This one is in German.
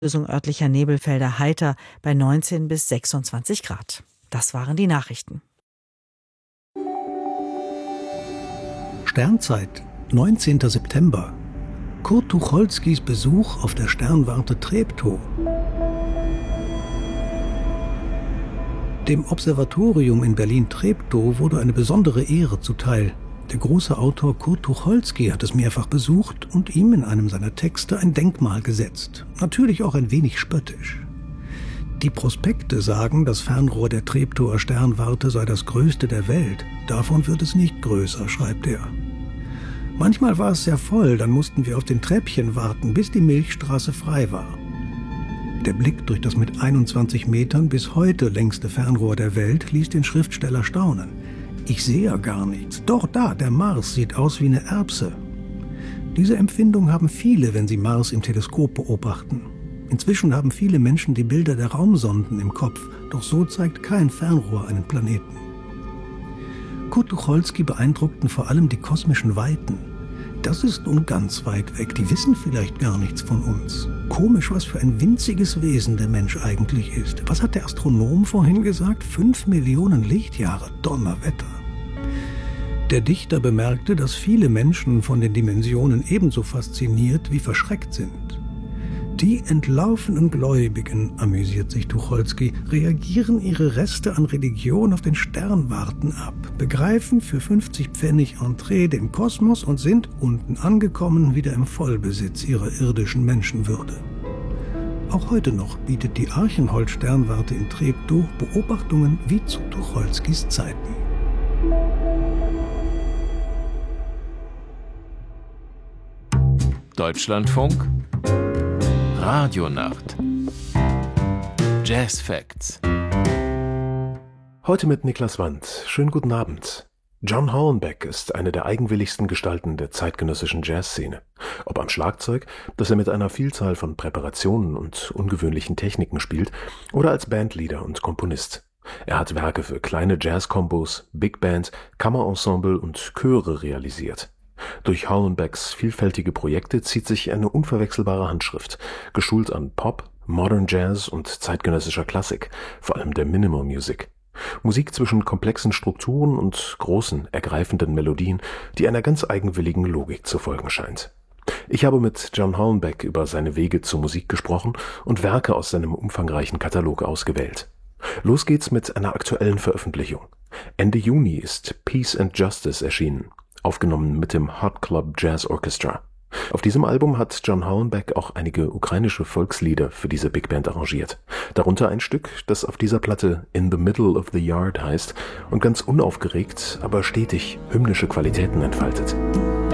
Lösung örtlicher Nebelfelder heiter bei 19 bis 26 Grad. Das waren die Nachrichten. Sternzeit, 19. September. Kurt Tucholskys Besuch auf der Sternwarte Treptow. Dem Observatorium in Berlin-Treptow wurde eine besondere Ehre zuteil. Der große Autor Kurt Tucholsky hat es mehrfach besucht und ihm in einem seiner Texte ein Denkmal gesetzt. Natürlich auch ein wenig spöttisch. Die Prospekte sagen, das Fernrohr der Treptower Sternwarte sei das größte der Welt. Davon wird es nicht größer, schreibt er. Manchmal war es sehr voll, dann mussten wir auf den Treppchen warten, bis die Milchstraße frei war. Der Blick durch das mit 21 Metern bis heute längste Fernrohr der Welt ließ den Schriftsteller staunen. Ich sehe ja gar nichts. Doch da, der Mars sieht aus wie eine Erbse. Diese Empfindung haben viele, wenn sie Mars im Teleskop beobachten. Inzwischen haben viele Menschen die Bilder der Raumsonden im Kopf, doch so zeigt kein Fernrohr einen Planeten. Kurt Tucholsky beeindruckten vor allem die kosmischen Weiten. Das ist nun ganz weit weg, die wissen vielleicht gar nichts von uns. Komisch, was für ein winziges Wesen der Mensch eigentlich ist. Was hat der Astronom vorhin gesagt? 5 Millionen Lichtjahre, Donnerwetter. Der Dichter bemerkte, dass viele Menschen von den Dimensionen ebenso fasziniert wie verschreckt sind. Die entlaufenen Gläubigen, amüsiert sich Tucholsky, reagieren ihre Reste an Religion auf den Sternwarten ab, begreifen für 50 Pfennig Entree den Kosmos und sind, unten angekommen, wieder im Vollbesitz ihrer irdischen Menschenwürde. Auch heute noch bietet die Archenhold-Sternwarte in Treptow Beobachtungen wie zu Tucholskys Zeiten. Deutschlandfunk Radionacht Jazz Facts. Heute mit Niklas Wandt. Schönen guten Abend. John Hornbeck ist eine der eigenwilligsten Gestalten der zeitgenössischen Jazzszene. Ob am Schlagzeug, das er mit einer Vielzahl von Präparationen und ungewöhnlichen Techniken spielt, oder als Bandleader und Komponist. Er hat Werke für kleine Jazz-Kombos, Big Band, Kammerensemble und Chöre realisiert. Durch Hornbecks vielfältige Projekte zieht sich eine unverwechselbare Handschrift, geschult an Pop, Modern Jazz und zeitgenössischer Klassik, vor allem der Minimal Music. Musik zwischen komplexen Strukturen und großen, ergreifenden Melodien, die einer ganz eigenwilligen Logik zu folgen scheint. Ich habe mit John Hornbeck über seine Wege zur Musik gesprochen und Werke aus seinem umfangreichen Katalog ausgewählt. Los geht's mit einer aktuellen Veröffentlichung. Ende Juni ist Peace and Justice erschienen, aufgenommen mit dem Hot Club Jazz Orchestra. Auf diesem Album hat John Hornbeck auch einige ukrainische Volkslieder für diese Big Band arrangiert. Darunter ein Stück, das auf dieser Platte In the Middle of the Yard heißt und ganz unaufgeregt, aber stetig hymnische Qualitäten entfaltet.